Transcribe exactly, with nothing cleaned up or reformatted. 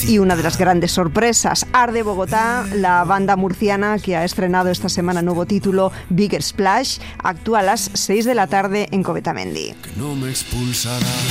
Y una de las grandes sorpresas, Arde Bogotá, la banda murciana que ha estrenado esta semana nuevo título, Bigger Splash, actúa a las seis de la tarde en Covetamendi. Que no me expulsará.